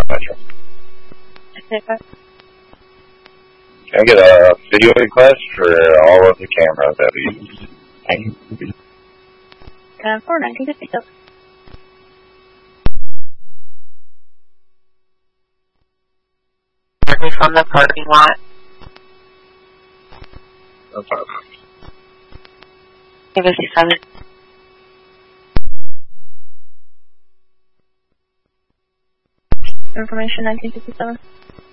Metro. Okay. Can I get a video request for all of the cameras that we use? Thank you. 1957. Directly from the parking lot. No problem. 57. Information 1957.